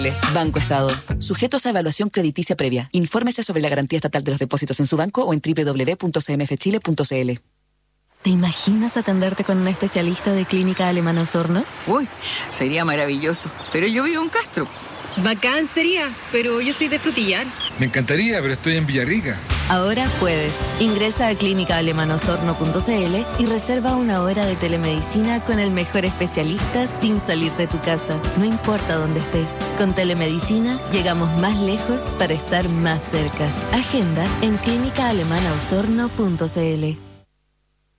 Banco Estado. Sujetos a evaluación crediticia previa. Infórmese sobre la garantía estatal de los depósitos en su banco o en www.cmfchile.cl. ¿Te imaginas atenderte con un especialista de Clínica Alemana Osorno? Uy, sería maravilloso. Pero yo vivo en Castro. Bacán sería, pero yo soy de Frutillar. Me encantaría, pero estoy en Villarrica. Ahora puedes. Ingresa a clínicaalemanosorno.cl y reserva una hora de telemedicina con el mejor especialista sin salir de tu casa. No importa dónde estés. Con telemedicina llegamos más lejos para estar más cerca. Agenda en clínicaalemanaosorno.cl.